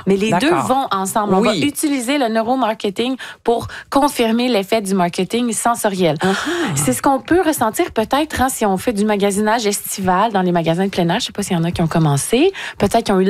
Mais les deux d'accord. vont ensemble. On va utiliser le neuromarketing pour confirmer l'effet du marketing sensoriel. C'est ce qu'on peut ressentir peut-être si on fait du magasinage estival dans les magasins de plein air. Je ne sais pas s'il y en a qui ont commencé. Peut-être qu'ils ont eu